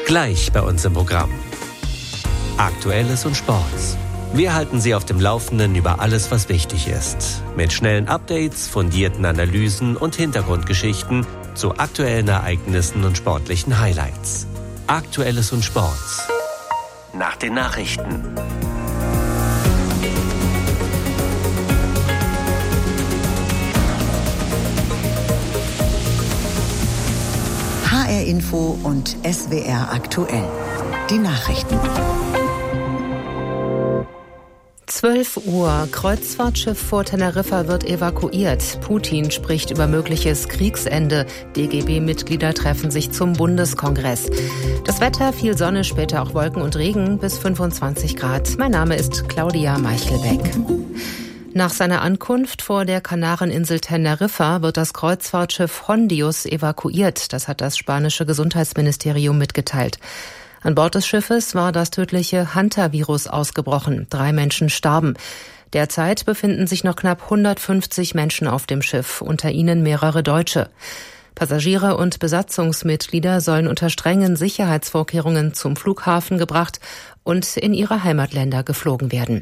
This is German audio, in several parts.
Gleich bei uns im Programm. Aktuelles und Sports. Wir halten Sie auf dem Laufenden über alles, was wichtig ist. Mit schnellen Updates, fundierten Analysen und Hintergrundgeschichten zu aktuellen Ereignissen und sportlichen Highlights. Aktuelles und Sports. Nach den Nachrichten. HR Info und SWR aktuell. Die Nachrichten. 12 Uhr. Kreuzfahrtschiff vor Teneriffa wird evakuiert. Putin spricht über mögliches Kriegsende. DGB-Mitglieder treffen sich zum Bundeskongress. Das Wetter, viel Sonne, später auch Wolken und Regen bis 25 Grad. Mein Name ist Claudia Meichelbeck. Nach seiner Ankunft vor der Kanareninsel Teneriffa wird das Kreuzfahrtschiff Hondius evakuiert. Das hat das spanische Gesundheitsministerium mitgeteilt. An Bord des Schiffes war das tödliche Hantavirus ausgebrochen. 3 Menschen starben. Derzeit befinden sich noch knapp 150 Menschen auf dem Schiff, unter ihnen mehrere Deutsche. Passagiere und Besatzungsmitglieder sollen unter strengen Sicherheitsvorkehrungen zum Flughafen gebracht und in ihre Heimatländer geflogen werden.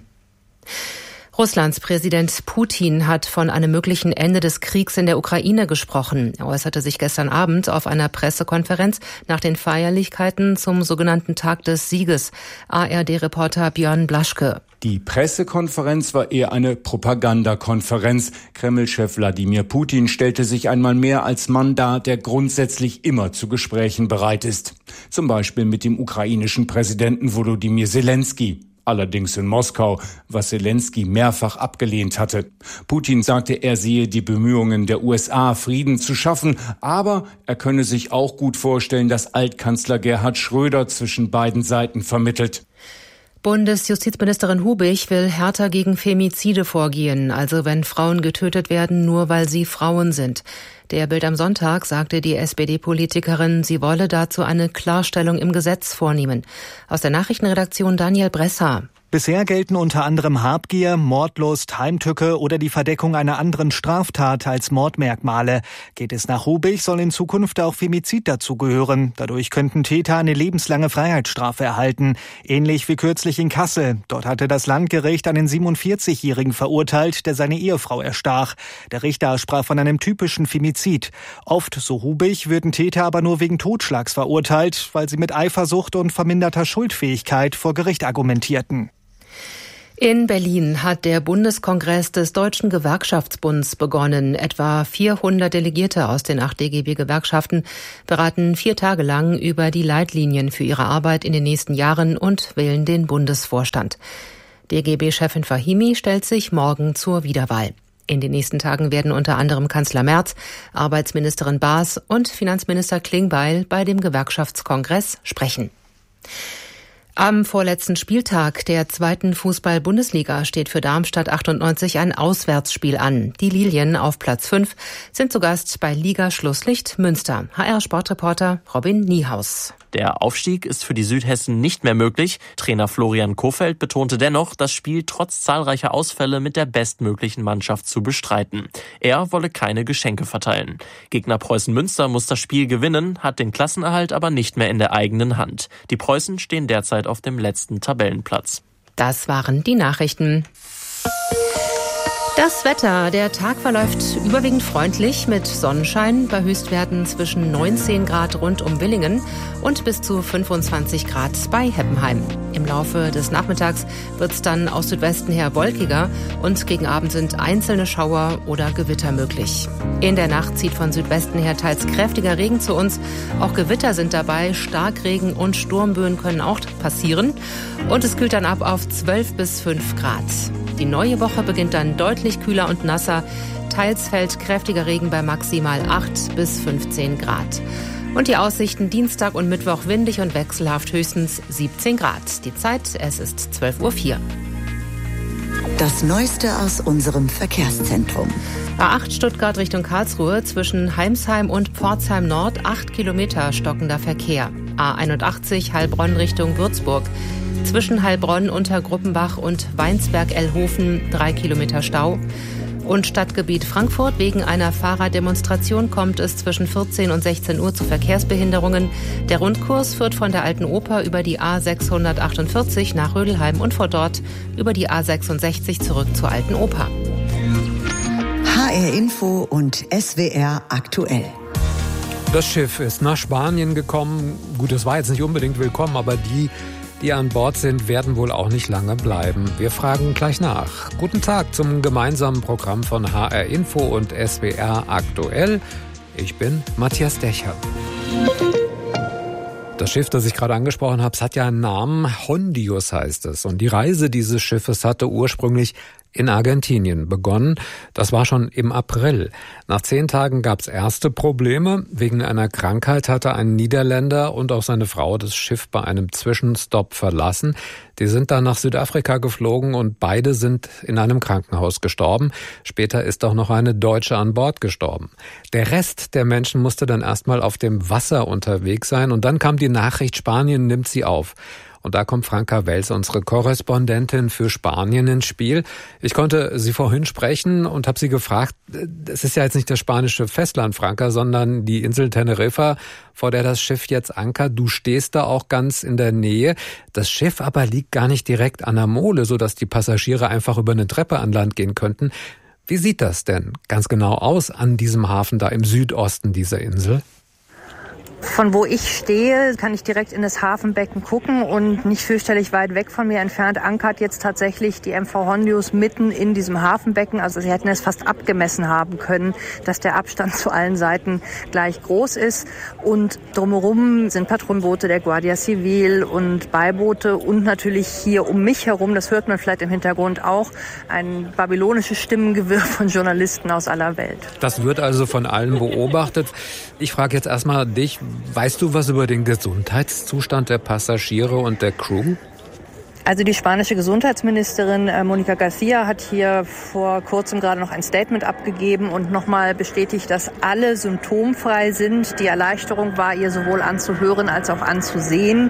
Russlands Präsident Putin hat von einem möglichen Ende des Kriegs in der Ukraine gesprochen. Er äußerte sich gestern Abend auf einer Pressekonferenz nach den Feierlichkeiten zum sogenannten Tag des Sieges. ARD-Reporter Björn Blaschke. Die Pressekonferenz war eher eine Propagandakonferenz. Kreml-Chef Wladimir Putin stellte sich einmal mehr als Mann dar, der grundsätzlich immer zu Gesprächen bereit ist. Zum Beispiel mit dem ukrainischen Präsidenten Volodymyr Zelensky. Allerdings in Moskau, was Zelensky mehrfach abgelehnt hatte. Putin sagte, er sehe die Bemühungen der USA, Frieden zu schaffen, aber er könne sich auch gut vorstellen, dass Altkanzler Gerhard Schröder zwischen beiden Seiten vermittelt. Bundesjustizministerin Hubich will härter gegen Femizide vorgehen, also wenn Frauen getötet werden, nur weil sie Frauen sind. Der Bild am Sonntag sagte die SPD-Politikerin, sie wolle dazu eine Klarstellung im Gesetz vornehmen. Aus der Nachrichtenredaktion Daniel Bresser. Bisher gelten unter anderem Habgier, Mordlust, Heimtücke oder die Verdeckung einer anderen Straftat als Mordmerkmale. Geht es nach Hubich, soll in Zukunft auch Femizid dazugehören. Dadurch könnten Täter eine lebenslange Freiheitsstrafe erhalten. Ähnlich wie kürzlich in Kassel. Dort hatte das Landgericht einen 47-Jährigen verurteilt, der seine Ehefrau erstach. Der Richter sprach von einem typischen Femizid. Oft, so Hubich, würden Täter aber nur wegen Totschlags verurteilt, weil sie mit Eifersucht und verminderter Schuldfähigkeit vor Gericht argumentierten. In Berlin hat der Bundeskongress des Deutschen Gewerkschaftsbunds begonnen. Etwa 400 Delegierte aus den 8 DGB-Gewerkschaften beraten 4 Tage lang über die Leitlinien für ihre Arbeit in den nächsten Jahren und wählen den Bundesvorstand. DGB-Chefin Fahimi stellt sich morgen zur Wiederwahl. In den nächsten Tagen werden unter anderem Kanzler Merz, Arbeitsministerin Baas und Finanzminister Klingbeil bei dem Gewerkschaftskongress sprechen. Am vorletzten Spieltag der 2. Fußball-Bundesliga steht für Darmstadt 98 ein Auswärtsspiel an. Die Lilien auf Platz 5 sind zu Gast bei Liga-Schlusslicht Münster. HR-Sportreporter Robin Niehaus. Der Aufstieg ist für die Südhessen nicht mehr möglich. Trainer Florian Kohfeldt betonte dennoch, das Spiel trotz zahlreicher Ausfälle mit der bestmöglichen Mannschaft zu bestreiten. Er wolle keine Geschenke verteilen. Gegner Preußen Münster muss das Spiel gewinnen, hat den Klassenerhalt aber nicht mehr in der eigenen Hand. Die Preußen stehen derzeit auf dem letzten Tabellenplatz. Das waren die Nachrichten. Das Wetter. Der Tag verläuft überwiegend freundlich mit Sonnenschein bei Höchstwerten zwischen 19 Grad rund um Willingen und bis zu 25 Grad bei Heppenheim. Im Laufe des Nachmittags wird es dann aus Südwesten her wolkiger und gegen Abend sind einzelne Schauer oder Gewitter möglich. In der Nacht zieht von Südwesten her teils kräftiger Regen zu uns. Auch Gewitter sind dabei. Starkregen und Sturmböen können auch passieren. Und es kühlt dann ab auf 12 bis 5 Grad. Die neue Woche beginnt dann deutlich kühler und nasser. Teils fällt kräftiger Regen bei maximal 8 bis 15 Grad. Und die Aussichten Dienstag und Mittwoch windig und wechselhaft höchstens 17 Grad. Die Zeit, es ist 12:04 Uhr. Das Neueste aus unserem Verkehrszentrum. A8 Stuttgart Richtung Karlsruhe zwischen Heimsheim und Pforzheim Nord 8 Kilometer stockender Verkehr. A81 Heilbronn Richtung Würzburg. Zwischen Heilbronn, Untergruppenbach und Weinsberg-Ellhofen 3 Kilometer Stau. Und Stadtgebiet Frankfurt. Wegen einer Fahrraddemonstration kommt es zwischen 14 und 16 Uhr zu Verkehrsbehinderungen. Der Rundkurs führt von der Alten Oper über die A648 nach Rödelheim und von dort über die A66 zurück zur Alten Oper. HR Info und SWR aktuell. Das Schiff ist nach Spanien gekommen. Gut, es war jetzt nicht unbedingt willkommen, aber die an Bord sind, werden wohl auch nicht lange bleiben. Wir fragen gleich nach. Guten Tag zum gemeinsamen Programm von HR Info und SWR aktuell. Ich bin Matthias Dächer. Das Schiff, das ich gerade angesprochen habe, hat ja einen Namen. Hondius heißt es. Und die Reise dieses Schiffes hatte ursprünglich in Argentinien begonnen. Das war schon im April. Nach 10 Tagen gab es erste Probleme. Wegen einer Krankheit hatte ein Niederländer und auch seine Frau das Schiff bei einem Zwischenstopp verlassen. Die sind dann nach Südafrika geflogen und beide sind in einem Krankenhaus gestorben. Später ist auch noch eine Deutsche an Bord gestorben. Der Rest der Menschen musste dann erstmal auf dem Wasser unterwegs sein und dann kam die Nachricht, Spanien nimmt sie auf. Und da kommt Franka Wels, unsere Korrespondentin für Spanien, ins Spiel. Ich konnte sie vorhin sprechen und habe sie gefragt, es ist ja jetzt nicht das spanische Festland, Franka, sondern die Insel Teneriffa, vor der das Schiff jetzt ankert. Du stehst da auch ganz in der Nähe. Das Schiff aber liegt gar nicht direkt an der Mole, sodass die Passagiere einfach über eine Treppe an Land gehen könnten. Wie sieht das denn ganz genau aus an diesem Hafen da im Südosten dieser Insel? Von wo ich stehe, kann ich direkt in das Hafenbecken gucken und nicht fürchterlich weit weg von mir entfernt ankert jetzt tatsächlich die MV Hondius mitten in diesem Hafenbecken. Also sie hätten es fast abgemessen haben können, dass der Abstand zu allen Seiten gleich groß ist. Und drumherum sind Patrouillenboote der Guardia Civil und Beiboote und natürlich hier um mich herum, das hört man vielleicht im Hintergrund auch, ein babylonisches Stimmengewirr von Journalisten aus aller Welt. Das wird also von allen beobachtet. Ich frage jetzt erstmal dich, weißt du was über den Gesundheitszustand der Passagiere und der Crew? Also die spanische Gesundheitsministerin Mónica García hat hier vor kurzem gerade noch ein Statement abgegeben und nochmal bestätigt, dass alle symptomfrei sind. Die Erleichterung war ihr sowohl anzuhören als auch anzusehen.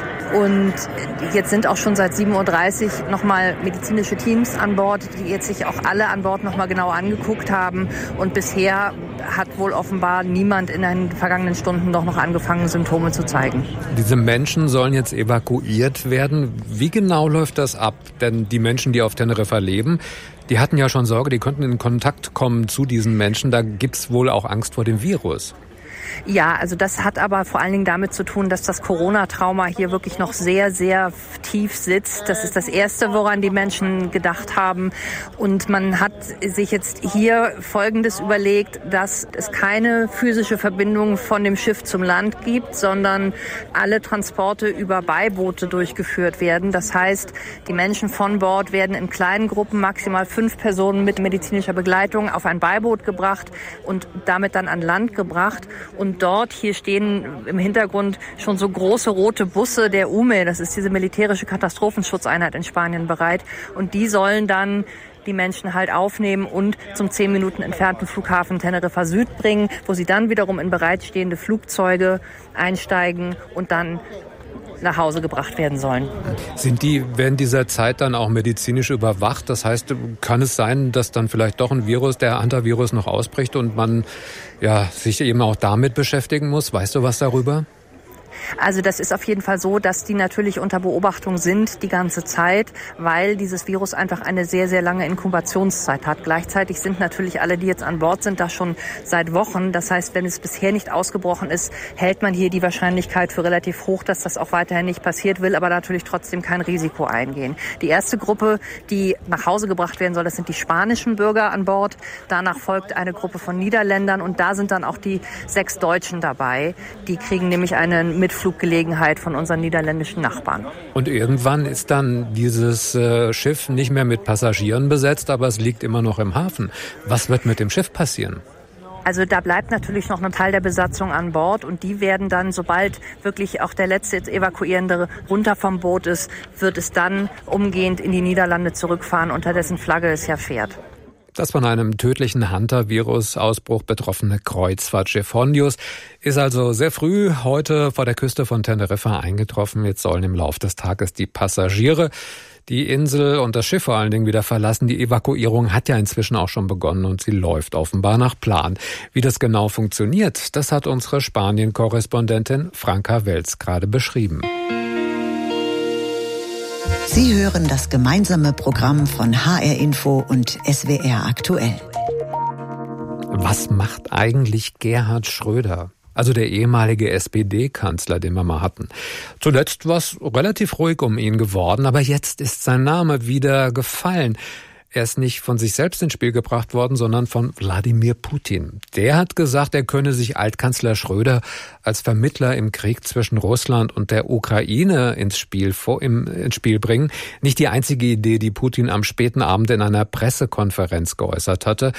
Und jetzt sind auch schon seit 7.30 Uhr nochmal medizinische Teams an Bord, die jetzt sich auch alle an Bord nochmal genau angeguckt haben. Und bisher hat wohl offenbar niemand in den vergangenen Stunden doch noch angefangen, Symptome zu zeigen. Diese Menschen sollen jetzt evakuiert werden. Wie genau läuft das ab? Denn die Menschen, die auf Teneriffa leben, die hatten ja schon Sorge, die könnten in Kontakt kommen zu diesen Menschen. Da gibt's wohl auch Angst vor dem Virus. Ja, also das hat aber vor allen Dingen damit zu tun, dass das Corona-Trauma hier wirklich noch sehr, sehr tief sitzt. Das ist das Erste, woran die Menschen gedacht haben. Und man hat sich jetzt hier Folgendes überlegt, dass es keine physische Verbindung von dem Schiff zum Land gibt, sondern alle Transporte über Beiboote durchgeführt werden. Das heißt, die Menschen von Bord werden in kleinen Gruppen, maximal 5 Personen mit medizinischer Begleitung, auf ein Beiboot gebracht und damit dann an Land gebracht. Und dort, hier stehen im Hintergrund schon so große rote Busse der UME, das ist diese militärische Katastrophenschutzeinheit in Spanien, bereit. Und die sollen dann die Menschen halt aufnehmen und zum 10 Minuten entfernten Flughafen Teneriffa Süd bringen, wo sie dann wiederum in bereitstehende Flugzeuge einsteigen und dann nach Hause gebracht werden sollen. Sind die während dieser Zeit dann auch medizinisch überwacht? Das heißt, kann es sein, dass dann vielleicht doch ein Virus, der Hantavirus, noch ausbricht und man sich eben auch damit beschäftigen muss? Weißt du was darüber? Also das ist auf jeden Fall so, dass die natürlich unter Beobachtung sind die ganze Zeit, weil dieses Virus einfach eine sehr, sehr lange Inkubationszeit hat. Gleichzeitig sind natürlich alle, die jetzt an Bord sind, da schon seit Wochen. Das heißt, wenn es bisher nicht ausgebrochen ist, hält man hier die Wahrscheinlichkeit für relativ hoch, dass das auch weiterhin nicht passiert, will aber natürlich trotzdem kein Risiko eingehen. Die erste Gruppe, die nach Hause gebracht werden soll, das sind die spanischen Bürger an Bord. Danach folgt eine Gruppe von Niederländern und da sind dann auch die 6 Deutschen dabei. Die kriegen nämlich eine Mitfluggelegenheit von unseren niederländischen Nachbarn. Und irgendwann ist dann dieses Schiff nicht mehr mit Passagieren besetzt, aber es liegt immer noch im Hafen. Was wird mit dem Schiff passieren? Also da bleibt natürlich noch ein Teil der Besatzung an Bord und die werden dann, sobald wirklich auch der letzte Evakuierende runter vom Boot ist, wird es dann umgehend in die Niederlande zurückfahren, unter dessen Flagge es ja fährt. Das von einem tödlichen Hantavirus-Ausbruch betroffene Kreuzfahrtschiff Hondius ist also sehr früh heute vor der Küste von Teneriffa eingetroffen. Jetzt sollen im Laufe des Tages die Passagiere, die Insel und das Schiff vor allen Dingen wieder verlassen. Die Evakuierung hat ja inzwischen auch schon begonnen und sie läuft offenbar nach Plan. Wie das genau funktioniert, das hat unsere Spanien-Korrespondentin Franka Welz gerade beschrieben. Sie hören das gemeinsame Programm von HR Info und SWR Aktuell. Was macht eigentlich Gerhard Schröder? Also der ehemalige SPD-Kanzler, den wir mal hatten. Zuletzt war es relativ ruhig um ihn geworden, aber jetzt ist sein Name wieder gefallen. Er ist nicht von sich selbst ins Spiel gebracht worden, sondern von Wladimir Putin. Der hat gesagt, er könne sich Altkanzler Schröder als Vermittler im Krieg zwischen Russland und der Ukraine ins Spiel bringen. Nicht die einzige Idee, die Putin am späten Abend in einer Pressekonferenz geäußert hatte.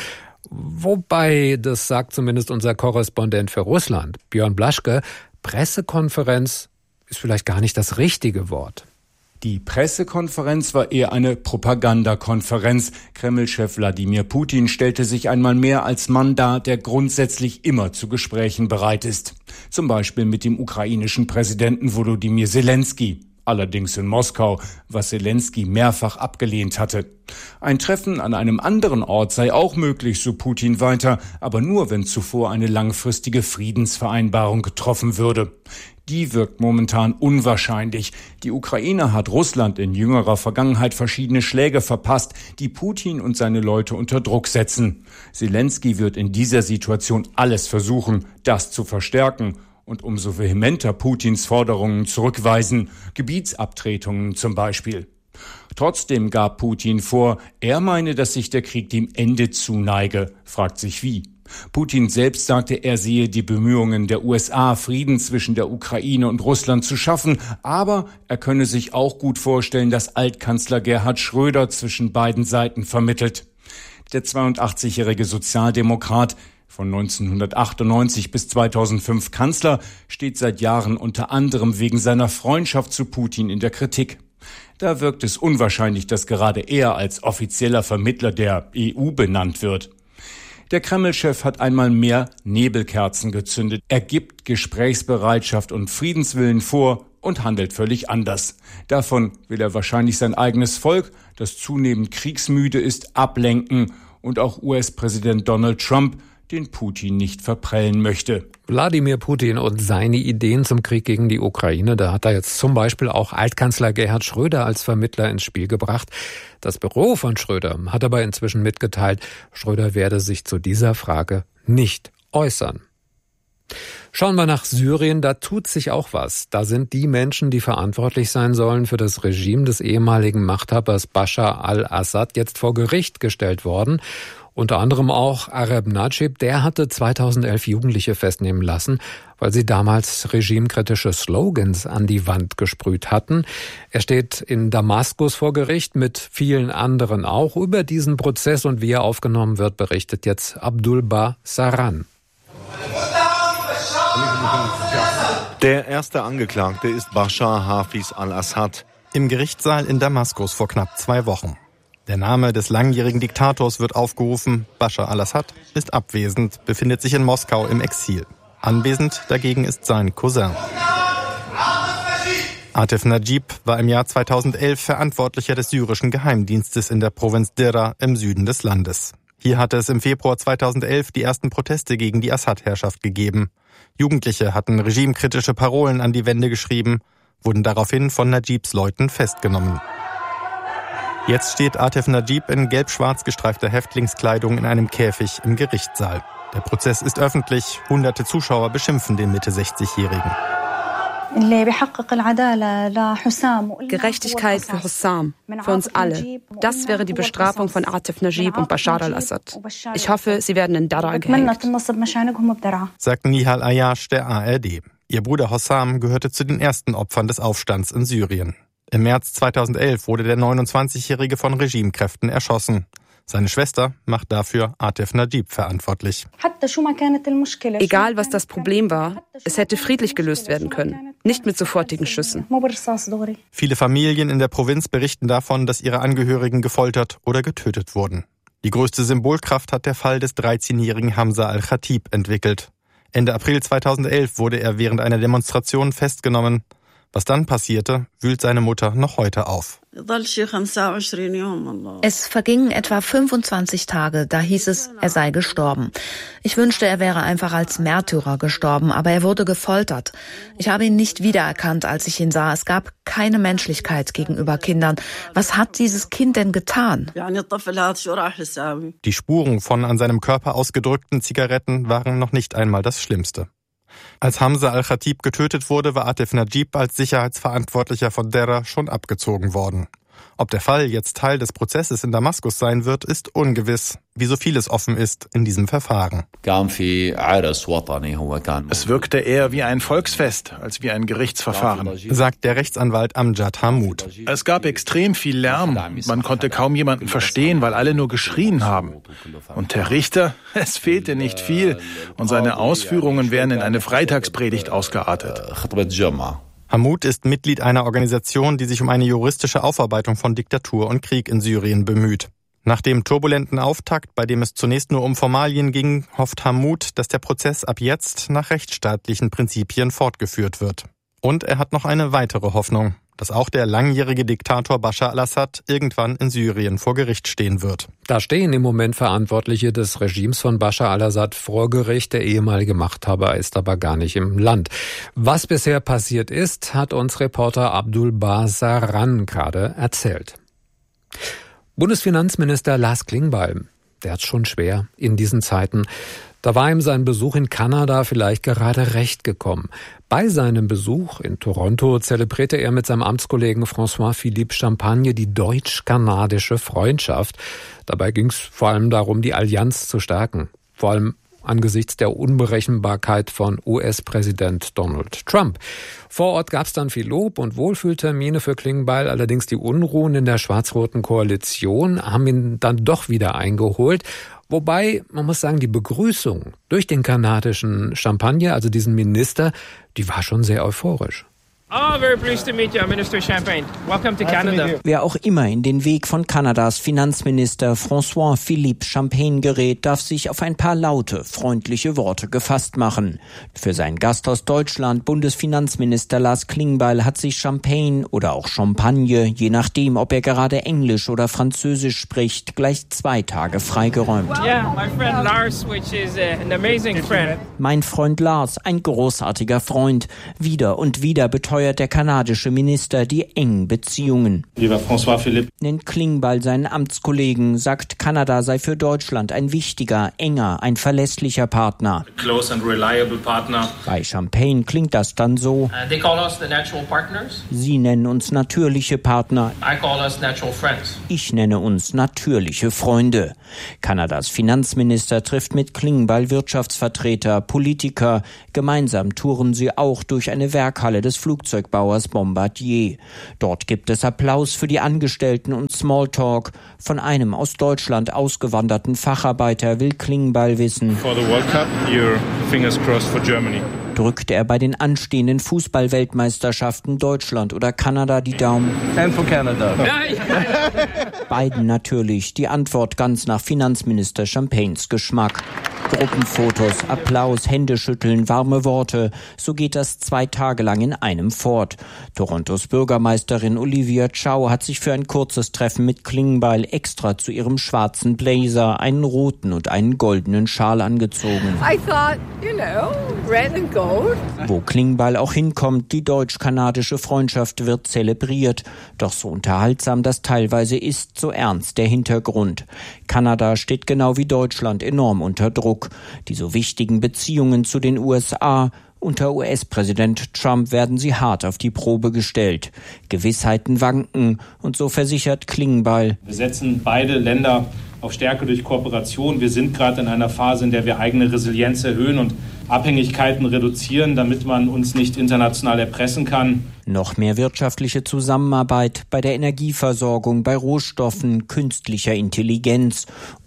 Wobei, das sagt zumindest unser Korrespondent für Russland, Björn Blaschke, Pressekonferenz ist vielleicht gar nicht das richtige Wort. Die Pressekonferenz war eher eine Propagandakonferenz. Kreml-Chef Wladimir Putin stellte sich einmal mehr als Mann dar, der grundsätzlich immer zu Gesprächen bereit ist. Zum Beispiel mit dem ukrainischen Präsidenten Volodymyr Zelensky. Allerdings in Moskau, was Zelensky mehrfach abgelehnt hatte. Ein Treffen an einem anderen Ort sei auch möglich, so Putin weiter, aber nur, wenn zuvor eine langfristige Friedensvereinbarung getroffen würde. Die wirkt momentan unwahrscheinlich. Die Ukraine hat Russland in jüngerer Vergangenheit verschiedene Schläge verpasst, die Putin und seine Leute unter Druck setzen. Zelensky wird in dieser Situation alles versuchen, das zu verstärken und umso vehementer Putins Forderungen zurückweisen, Gebietsabtretungen zum Beispiel. Trotzdem gab Putin vor, er meine, dass sich der Krieg dem Ende zuneige, fragt sich wie. Putin selbst sagte, er sehe die Bemühungen der USA, Frieden zwischen der Ukraine und Russland zu schaffen, aber er könne sich auch gut vorstellen, dass Altkanzler Gerhard Schröder zwischen beiden Seiten vermittelt. Der 82-jährige Sozialdemokrat, von 1998 bis 2005 Kanzler, steht seit Jahren unter anderem wegen seiner Freundschaft zu Putin in der Kritik. Da wirkt es unwahrscheinlich, dass gerade er als offizieller Vermittler der EU benannt wird. Der Kreml-Chef hat einmal mehr Nebelkerzen gezündet. Er gibt Gesprächsbereitschaft und Friedenswillen vor und handelt völlig anders. Davon will er wahrscheinlich sein eigenes Volk, das zunehmend kriegsmüde ist, ablenken und auch US-Präsident Donald Trump, den Putin nicht verprellen möchte. Wladimir Putin und seine Ideen zum Krieg gegen die Ukraine, da hat er jetzt zum Beispiel auch Altkanzler Gerhard Schröder als Vermittler ins Spiel gebracht. Das Büro von Schröder hat aber inzwischen mitgeteilt, Schröder werde sich zu dieser Frage nicht äußern. Schauen wir nach Syrien, da tut sich auch was. Da sind die Menschen, die verantwortlich sein sollen für das Regime des ehemaligen Machthabers Bashar al-Assad, jetzt vor Gericht gestellt worden. Unter anderem auch Areb Najib, der hatte 2011 Jugendliche festnehmen lassen, weil sie damals regimekritische Slogans an die Wand gesprüht hatten. Er steht in Damaskus vor Gericht, mit vielen anderen auch. Über diesen Prozess und wie er aufgenommen wird, berichtet jetzt Abdulbah Saran. Der erste Angeklagte ist Bashar Hafiz al-Assad. Im Gerichtssaal in Damaskus vor knapp 2 Wochen. Der Name des langjährigen Diktators wird aufgerufen. Bashar al-Assad ist abwesend, befindet sich in Moskau im Exil. Anwesend dagegen ist sein Cousin. Atef Najib war im Jahr 2011 Verantwortlicher des syrischen Geheimdienstes in der Provinz Dera im Süden des Landes. Hier hatte es im Februar 2011 die ersten Proteste gegen die Assad-Herrschaft gegeben. Jugendliche hatten regimekritische Parolen an die Wände geschrieben, wurden daraufhin von Najibs Leuten festgenommen. Jetzt steht Atef Najib in gelb-schwarz gestreifter Häftlingskleidung in einem Käfig im Gerichtssaal. Der Prozess ist öffentlich, hunderte Zuschauer beschimpfen den Mitte-60-Jährigen. Gerechtigkeit für Hussam, für uns alle. Das wäre die Bestrafung von Atef Najib und Bashar al-Assad. Ich hoffe, sie werden in Dara gehängt, sagt Nihal Ayash der ARD. Ihr Bruder Hossam gehörte zu den ersten Opfern des Aufstands in Syrien. Im März 2011 wurde der 29-Jährige von Regimekräften erschossen. Seine Schwester macht dafür Atef Najib verantwortlich. Egal, was das Problem war, es hätte friedlich gelöst werden können, nicht mit sofortigen Schüssen. Viele Familien in der Provinz berichten davon, dass ihre Angehörigen gefoltert oder getötet wurden. Die größte Symbolkraft hat der Fall des 13-jährigen Hamza al-Khatib entwickelt. Ende April 2011 wurde er während einer Demonstration festgenommen. Was dann passierte, wühlt seine Mutter noch heute auf. Es vergingen etwa 25 Tage, da hieß es, er sei gestorben. Ich wünschte, er wäre einfach als Märtyrer gestorben, aber er wurde gefoltert. Ich habe ihn nicht wiedererkannt, als ich ihn sah. Es gab keine Menschlichkeit gegenüber Kindern. Was hat dieses Kind denn getan? Die Spuren von an seinem Körper ausgedrückten Zigaretten waren noch nicht einmal das Schlimmste. Als Hamza al-Khatib getötet wurde, war Atif Najib als Sicherheitsverantwortlicher von Deraa schon abgezogen worden. Ob der Fall jetzt Teil des Prozesses in Damaskus sein wird, ist ungewiss, wie so vieles offen ist in diesem Verfahren. Es wirkte eher wie ein Volksfest als wie ein Gerichtsverfahren, sagt der Rechtsanwalt Amjad Hammoud. Es gab extrem viel Lärm. Man konnte kaum jemanden verstehen, weil alle nur geschrien haben. Und der Richter, es fehlte nicht viel. Und seine Ausführungen wären in eine Freitagspredigt ausgeartet. Hammoud ist Mitglied einer Organisation, die sich um eine juristische Aufarbeitung von Diktatur und Krieg in Syrien bemüht. Nach dem turbulenten Auftakt, bei dem es zunächst nur um Formalien ging, hofft Hammoud, dass der Prozess ab jetzt nach rechtsstaatlichen Prinzipien fortgeführt wird. Und er hat noch eine weitere Hoffnung, dass auch der langjährige Diktator Bashar al-Assad irgendwann in Syrien vor Gericht stehen wird. Da stehen im Moment Verantwortliche des Regimes von Bashar al-Assad vor Gericht. Der ehemalige Machthaber ist aber gar nicht im Land. Was bisher passiert ist, hat uns Reporter Abdul Basaran gerade erzählt. Bundesfinanzminister Lars Klingbeil, der hat's schon schwer in diesen Zeiten. Da war ihm sein Besuch in Kanada vielleicht gerade recht gekommen. Bei seinem Besuch in Toronto zelebrierte er mit seinem Amtskollegen François-Philippe Champagne die deutsch-kanadische Freundschaft. Dabei ging es vor allem darum, die Allianz zu stärken. Vor allem angesichts der Unberechenbarkeit von US-Präsident Donald Trump. Vor Ort gab es dann viel Lob und Wohlfühltermine für Klingbeil. Allerdings die Unruhen in der schwarz-roten Koalition haben ihn dann doch wieder eingeholt. Wobei, man muss sagen, die Begrüßung durch den kanadischen Champagne, also diesen Minister, die war schon sehr euphorisch. Oh, very pleased to meet you, Minister Champagne. Welcome to Canada. Wer auch immer in den Weg von Kanadas Finanzminister François-Philippe Champagne gerät, darf sich auf ein paar laute, freundliche Worte gefasst machen. Für seinen Gast aus Deutschland, Bundesfinanzminister Lars Klingbeil, hat sich Champagne oder auch Champagne, je nachdem, ob er gerade Englisch oder Französisch spricht, gleich 2 Tage freigeräumt. Yeah, my friend Lars, which is an amazing friend. Mein Freund Lars, ein großartiger Freund. Wieder und wieder beteuert der kanadische Minister die engen Beziehungen. Lieber François-Philippe. Nennt Klingbeil seinen Amtskollegen, sagt, Kanada sei für Deutschland ein wichtiger, enger, ein verlässlicher Partner. Close and reliable partner. Bei Champagne klingt das dann so. They call us the natural partners. Sie nennen uns natürliche Partner. I call us natural friends. Ich nenne uns natürliche Freunde. Kanadas Finanzminister trifft mit Klingbeil Wirtschaftsvertreter, Politiker. Gemeinsam touren sie auch durch eine Werkhalle des Flugzeugbauers Bombardier. Dort gibt es Applaus für die Angestellten und Smalltalk. Von einem aus Deutschland ausgewanderten Facharbeiter will Klingbeil wissen. For the World Cup, your fingers crossed for Germany. Drückt er bei den anstehenden Fußball-Weltmeisterschaften Deutschland oder Kanada die Daumen? And for Canada. Beiden natürlich. Die Antwort ganz nach Finanzminister Champagnes Geschmack. Gruppenfotos, Applaus, Händeschütteln, warme Worte. So geht das 2 Tage lang in einem fort. Torontos Bürgermeisterin Olivia Chow hat sich für ein kurzes Treffen mit Klingbeil extra zu ihrem schwarzen Blazer einen roten und einen goldenen Schal angezogen. I thought, red and gold. Wo Klingbeil auch hinkommt, die deutsch-kanadische Freundschaft wird zelebriert. Doch so unterhaltsam das teilweise ist, so ernst der Hintergrund. Kanada steht genau wie Deutschland enorm unter Druck. Die so wichtigen Beziehungen zu den USA. Unter US-Präsident Trump werden sie hart auf die Probe gestellt. Gewissheiten wanken und so versichert Klingbeil. Wir setzen beide Länder auf Stärke durch Kooperation. Wir sind gerade in einer Phase, in der wir eigene Resilienz erhöhen und Abhängigkeiten reduzieren, damit man uns nicht international erpressen kann. Noch mehr wirtschaftliche Zusammenarbeit bei der Energieversorgung, bei Rohstoffen, künstlicher Intelligenz und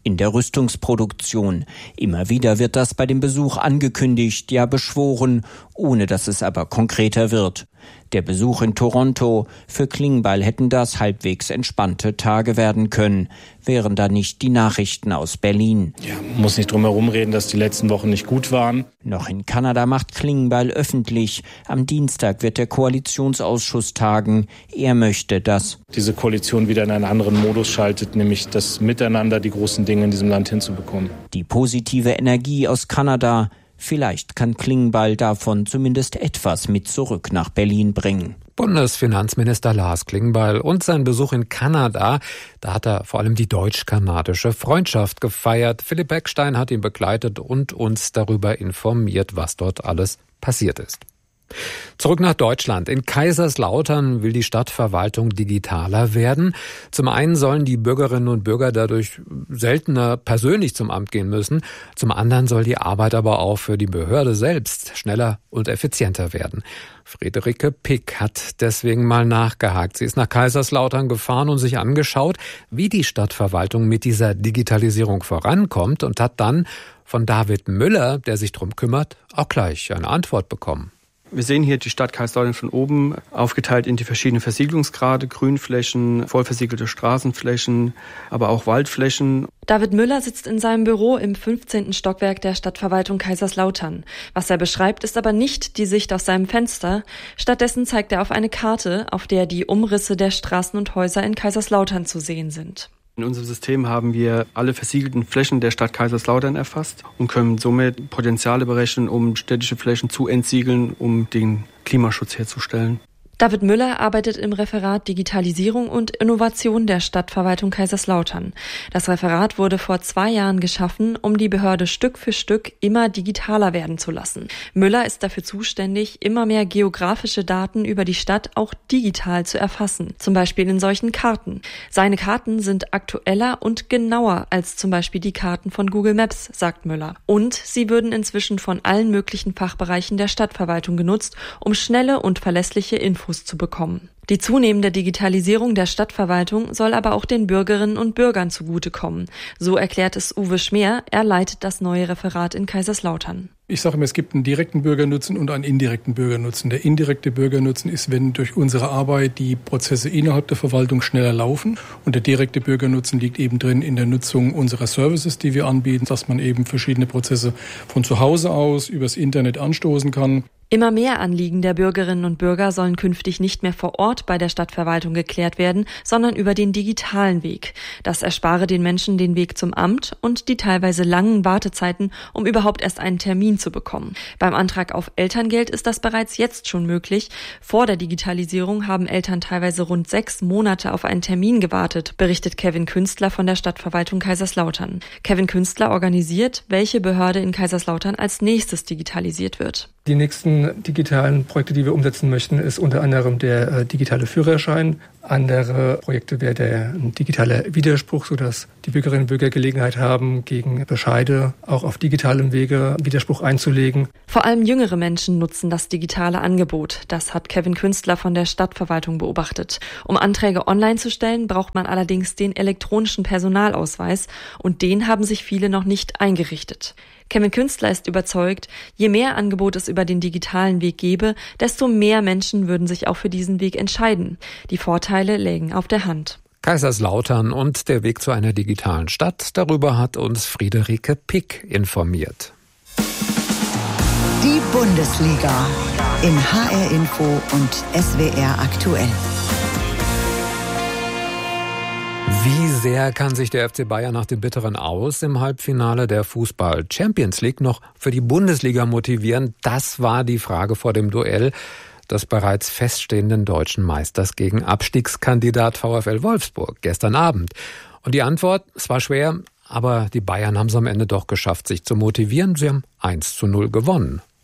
in der Rüstungsproduktion. Immer wieder wird das bei dem Besuch angekündigt, ja beschworen, ohne dass es aber konkreter wird. Der Besuch in Toronto, für Klingbeil hätten das halbwegs entspannte Tage werden können, wären da nicht die Nachrichten aus Berlin. Ja, muss nicht drum herum reden, dass die letzten Wochen nicht gut waren. Noch in Kanada macht Klingbeil öffentlich. Am Dienstag wird der Koalitionsausschuss tagen. Er möchte, dass diese Koalition wieder in einen anderen Modus schaltet, nämlich das Miteinander, die großen Dinge in diesem Land hinzubekommen. Die positive Energie aus Kanada. Vielleicht kann Klingbeil davon zumindest etwas mit zurück nach Berlin bringen. Bundesfinanzminister Lars Klingbeil und sein Besuch in Kanada, da hat er vor allem die deutsch-kanadische Freundschaft gefeiert. Philipp Eckstein hat ihn begleitet und uns darüber informiert, was dort alles passiert ist. Zurück nach Deutschland. In Kaiserslautern will die Stadtverwaltung digitaler werden. Zum einen sollen die Bürgerinnen und Bürger dadurch seltener persönlich zum Amt gehen müssen. Zum anderen soll die Arbeit aber auch für die Behörde selbst schneller und effizienter werden. Friederike Pick hat deswegen mal nachgehakt. Sie ist nach Kaiserslautern gefahren und sich angeschaut, wie die Stadtverwaltung mit dieser Digitalisierung vorankommt und hat dann von David Müller, der sich drum kümmert, auch gleich eine Antwort bekommen. Wir sehen hier die Stadt Kaiserslautern von oben aufgeteilt in die verschiedenen Versiegelungsgrade, Grünflächen, vollversiegelte Straßenflächen, aber auch Waldflächen. David Müller sitzt in seinem Büro im 15. Stockwerk der Stadtverwaltung Kaiserslautern. Was er beschreibt, ist aber nicht die Sicht aus seinem Fenster. Stattdessen zeigt er auf eine Karte, auf der die Umrisse der Straßen und Häuser in Kaiserslautern zu sehen sind. In unserem System haben wir alle versiegelten Flächen der Stadt Kaiserslautern erfasst und können somit Potenziale berechnen, um städtische Flächen zu entsiegeln, um den Klimaschutz herzustellen. David Müller arbeitet im Referat Digitalisierung und Innovation der Stadtverwaltung Kaiserslautern. Das Referat wurde vor 2 Jahren geschaffen, um die Behörde Stück für Stück immer digitaler werden zu lassen. Müller ist dafür zuständig, immer mehr geografische Daten über die Stadt auch digital zu erfassen, zum Beispiel in solchen Karten. Seine Karten sind aktueller und genauer als zum Beispiel die Karten von Google Maps, sagt Müller. Und sie würden inzwischen von allen möglichen Fachbereichen der Stadtverwaltung genutzt, um schnelle und verlässliche Infos zu bekommen. Die zunehmende Digitalisierung der Stadtverwaltung soll aber auch den Bürgerinnen und Bürgern zugutekommen. So erklärt es Uwe Schmeer, er leitet das neue Referat in Kaiserslautern. Ich sage immer, es gibt einen direkten Bürgernutzen und einen indirekten Bürgernutzen. Der indirekte Bürgernutzen ist, wenn durch unsere Arbeit die Prozesse innerhalb der Verwaltung schneller laufen. Und der direkte Bürgernutzen liegt eben drin in der Nutzung unserer Services, die wir anbieten, dass man eben verschiedene Prozesse von zu Hause aus übers Internet anstoßen kann. Immer mehr Anliegen der Bürgerinnen und Bürger sollen künftig nicht mehr vor Ort bei der Stadtverwaltung geklärt werden, sondern über den digitalen Weg. Das erspare den Menschen den Weg zum Amt und die teilweise langen Wartezeiten, um überhaupt erst einen Termin zu bekommen. Beim Antrag auf Elterngeld ist das bereits jetzt schon möglich. Vor der Digitalisierung haben Eltern teilweise rund 6 Monate auf einen Termin gewartet, berichtet Kevin Künstler von der Stadtverwaltung Kaiserslautern. Kevin Künstler organisiert, welche Behörde in Kaiserslautern als nächstes digitalisiert wird. Die nächsten digitalen Projekte, die wir umsetzen möchten, ist unter anderem der digitale Führerschein. Andere Projekte wäre der digitale Widerspruch, sodass die Bürgerinnen und Bürger Gelegenheit haben, gegen Bescheide auch auf digitalem Wege Widerspruch einzulegen. Vor allem jüngere Menschen nutzen das digitale Angebot. Das hat Kevin Künstler von der Stadtverwaltung beobachtet. Um Anträge online zu stellen, braucht man allerdings den elektronischen Personalausweis und den haben sich viele noch nicht eingerichtet. Kevin Künstler ist überzeugt, je mehr Angebot es über den digitalen Weg gäbe, desto mehr Menschen würden sich auch für diesen Weg entscheiden. Die Vorteile lägen auf der Hand. Kaiserslautern und der Weg zu einer digitalen Stadt, darüber hat uns Friederike Pick informiert. Die Bundesliga in HR Info und SWR aktuell. Wie sehr kann sich der FC Bayern nach dem bitteren Aus im Halbfinale der Fußball-Champions League noch für die Bundesliga motivieren? Das war die Frage vor dem Duell des bereits feststehenden deutschen Meisters gegen Abstiegskandidat VfL Wolfsburg gestern Abend. Und die Antwort, es war schwer, aber die Bayern haben es am Ende doch geschafft, sich zu motivieren. Sie haben 1:0 gewonnen.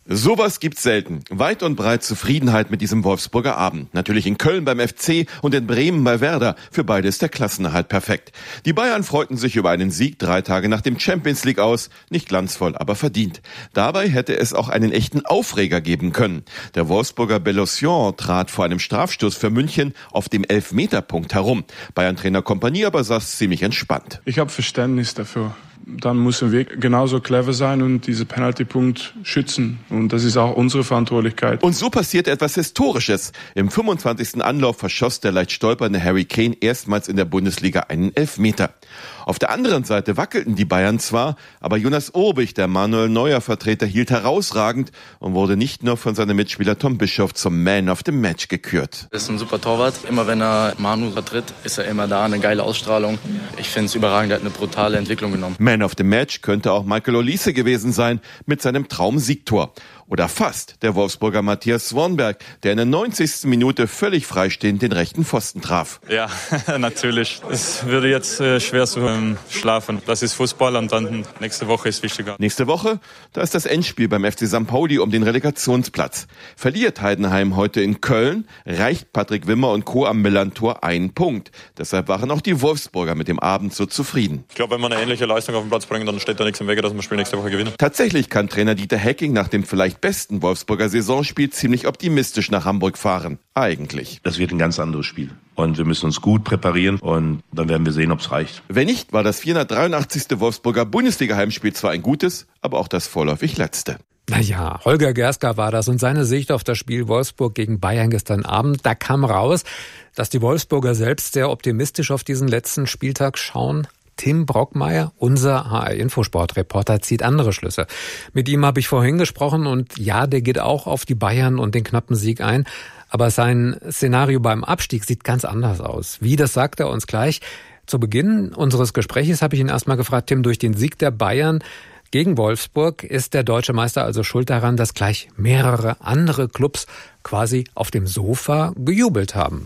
Sowas gibt's selten. Weit und breit Zufriedenheit mit diesem Wolfsburger Abend. Natürlich in Köln beim FC und in Bremen bei Werder. Für beide ist der Klassenerhalt perfekt. Die Bayern freuten sich über einen Sieg 3 Tage nach dem Champions League aus. Nicht glanzvoll, aber verdient. Dabei hätte es auch einen echten Aufreger geben können. Der Wolfsburger Bellosion trat vor einem Strafstoß für München auf dem Elfmeterpunkt herum. Bayern-Trainer Kompanie aber saß ziemlich entspannt. Ich habe Verständnis dafür. Dann müssen wir genauso clever sein und diesen Penaltypunkt schützen. Und das ist auch unsere Verantwortlichkeit. Und so passierte etwas Historisches. Im 25. Anlauf verschoss der leicht stolpernde Harry Kane erstmals in der Bundesliga einen Elfmeter. Auf der anderen Seite wackelten die Bayern zwar, aber Jonas Obig, der Manuel Neuer-Vertreter, hielt herausragend und wurde nicht nur von seinem Mitspieler Tom Bischoff zum Man of the Match gekürt. Er ist ein super Torwart. Immer wenn er Manu vertritt, ist er immer da, eine geile Ausstrahlung. Ich finde es überragend, er hat eine brutale Entwicklung genommen. Man of the Match könnte auch Michael Olise gewesen sein mit seinem Traum-Siegtor. Oder fast der Wolfsburger Matthias Swanberg, der in der 90. Minute völlig freistehend den rechten Pfosten traf. Ja, natürlich. Es würde jetzt schwer zu schlafen. Das ist Fußball und dann nächste Woche ist wichtiger. Nächste Woche, da ist das Endspiel beim FC St. Pauli um den Relegationsplatz. Verliert Heidenheim heute in Köln, reicht Patrick Wimmer und Co. am Millantor 1 Punkt. Deshalb waren auch die Wolfsburger mit dem Abend so zufrieden. Ich glaube, wenn wir eine ähnliche Leistung auf den Platz bringen, dann steht da nichts im Wege, dass wir das Spiel nächste Woche gewinnen. Tatsächlich kann Trainer Dieter Hecking nach dem vielleicht besten Wolfsburger Saisonspiel ziemlich optimistisch nach Hamburg fahren. Eigentlich. Das wird ein ganz anderes Spiel. Und wir müssen uns gut präparieren und dann werden wir sehen, ob es reicht. Wenn nicht, war das 483. Wolfsburger Bundesliga-Heimspiel zwar ein gutes, aber auch das vorläufig letzte. Naja, Holger Gerska war das und seine Sicht auf das Spiel Wolfsburg gegen Bayern gestern Abend. Da kam raus, dass die Wolfsburger selbst sehr optimistisch auf diesen letzten Spieltag schauen. Tim Brockmeier, unser HR-Infosport-Reporter, zieht andere Schlüsse. Mit ihm habe ich vorhin gesprochen und ja, der geht auch auf die Bayern und den knappen Sieg ein. Aber sein Szenario beim Abstieg sieht ganz anders aus. Wie, das sagt er uns gleich. Zu Beginn unseres Gesprächs habe ich ihn erstmal gefragt, Tim, durch den Sieg der Bayern gegen Wolfsburg ist der deutsche Meister also schuld daran, dass gleich mehrere andere Clubs quasi auf dem Sofa gejubelt haben.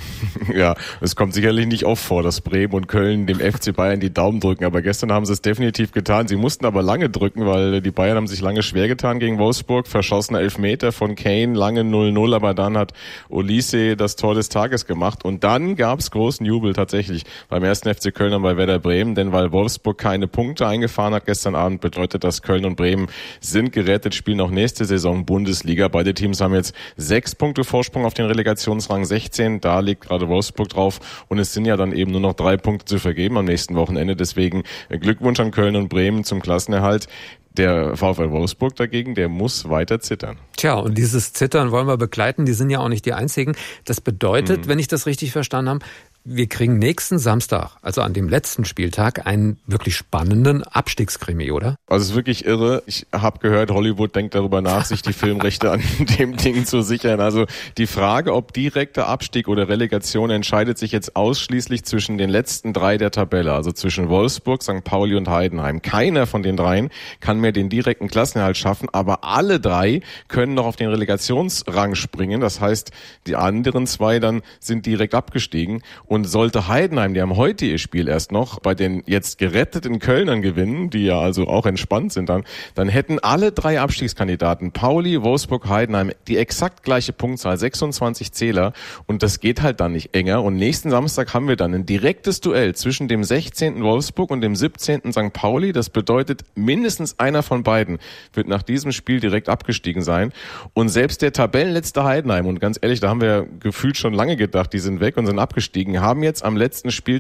Ja, es kommt sicherlich nicht oft vor, dass Bremen und Köln dem FC Bayern die Daumen drücken, aber gestern haben sie es definitiv getan. Sie mussten aber lange drücken, weil die Bayern haben sich lange schwer getan gegen Wolfsburg. Verschossener Elfmeter von Kane, lange 0-0, aber dann hat Olise das Tor des Tages gemacht und dann gab es großen Jubel tatsächlich beim 1. FC Köln und bei Werder Bremen, denn weil Wolfsburg keine Punkte eingefahren hat gestern Abend, bedeutet das, Köln und Bremen sind gerettet, spielen auch nächste Saison Bundesliga. Beide Teams haben jetzt 6 Punkte Vorsprung auf den Relegationsrang 16, da liegt gerade Wolfsburg drauf und es sind ja dann eben nur noch 3 Punkte zu vergeben am nächsten Wochenende. Deswegen Glückwunsch an Köln und Bremen zum Klassenerhalt. Der VfL Wolfsburg dagegen, der muss weiter zittern. Tja, und dieses Zittern wollen wir begleiten. Die sind ja auch nicht die einzigen. Das bedeutet, wenn ich das richtig verstanden habe, wir kriegen nächsten Samstag, also an dem letzten Spieltag, einen wirklich spannenden Abstiegskrimi, oder? Also es ist wirklich irre. Ich habe gehört, Hollywood denkt darüber nach, sich die Filmrechte an dem Ding zu sichern. Also die Frage, ob direkter Abstieg oder Relegation, entscheidet sich jetzt ausschließlich zwischen den letzten 3 der Tabelle, also zwischen Wolfsburg, St. Pauli und Heidenheim. Keiner von den 3 kann mehr den direkten Klassenerhalt schaffen, aber alle 3 können noch auf den Relegationsrang springen. Das heißt, die anderen 2 dann sind direkt abgestiegen. Und sollte Heidenheim, die haben heute ihr Spiel erst noch, bei den jetzt geretteten Kölnern gewinnen, die ja also auch entspannt sind dann hätten alle 3 Abstiegskandidaten, Pauli, Wolfsburg, Heidenheim, die exakt gleiche Punktzahl, 26 Zähler. Und das geht halt dann nicht enger. Und nächsten Samstag haben wir dann ein direktes Duell zwischen dem 16. Wolfsburg und dem 17. St. Pauli. Das bedeutet, mindestens einer von beiden wird nach diesem Spiel direkt abgestiegen sein. Und selbst der Tabellenletzte Heidenheim, und ganz ehrlich, da haben wir gefühlt schon lange gedacht, die sind weg und sind abgestiegen, haben jetzt am letzten Spieltag